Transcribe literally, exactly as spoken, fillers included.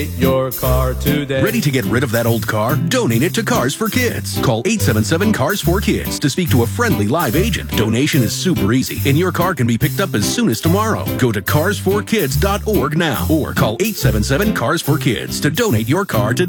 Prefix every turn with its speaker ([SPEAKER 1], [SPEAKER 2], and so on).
[SPEAKER 1] Your car today.
[SPEAKER 2] Ready to get rid of that old car? Donate it to Cars for Kids. Call eight seven seven, CARS four kids to speak to a friendly live agent. Donation is super easy, and your car can be picked up as soon as tomorrow. Go to cars for kids dot org now or call eight seven seven, CARS four kids to donate your car today.